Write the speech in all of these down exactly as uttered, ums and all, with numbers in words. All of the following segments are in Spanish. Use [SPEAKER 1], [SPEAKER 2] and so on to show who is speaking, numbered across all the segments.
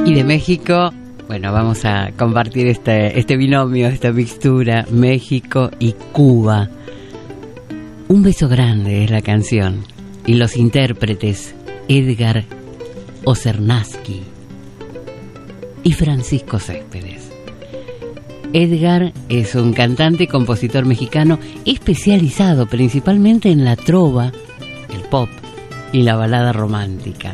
[SPEAKER 1] Y de México, bueno, vamos a compartir este, este binomio, esta mixtura, México y Cuba. Un beso grande es la canción. Y los intérpretes, Edgar Osernaski y Francisco Céspedes. Edgar es un cantante y compositor mexicano especializado principalmente en la trova, el pop y la balada romántica.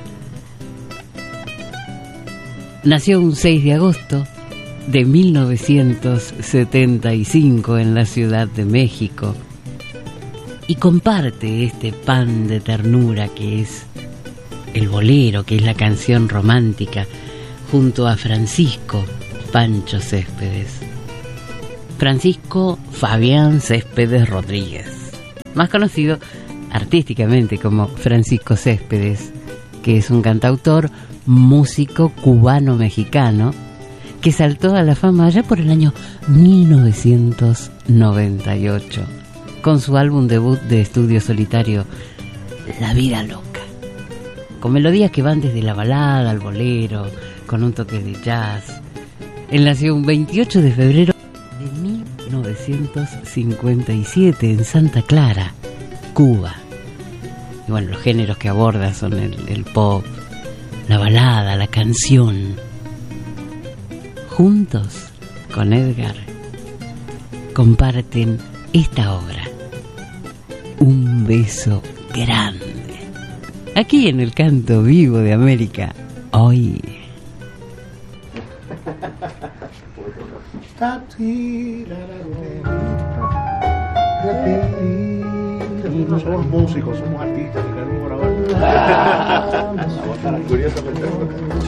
[SPEAKER 1] Nació un seis de agosto de mil novecientos setenta y cinco en la Ciudad de México y comparte este pan de ternura que es el bolero, que es la canción romántica, junto a Francisco Pancho Céspedes. Francisco Fabián Céspedes Rodríguez, más conocido artísticamente como Francisco Céspedes, que es un cantautor, músico cubano-mexicano que saltó a la fama allá por el año mil novecientos noventa y ocho con su álbum debut de estudio solitario La Vida Loca, con melodías que van desde la balada al bolero, con un toque de jazz. Él nació un veintiocho de febrero de mil novecientos cincuenta y siete en Santa Clara, Cuba. Y bueno, los géneros que aborda son el, el pop, la balada, la canción. Juntos con Edgar comparten esta obra, Un beso grande, aquí en el Canto Vivo de América, hoy.
[SPEAKER 2] No somos músicos, somos artistas. Curiosamente.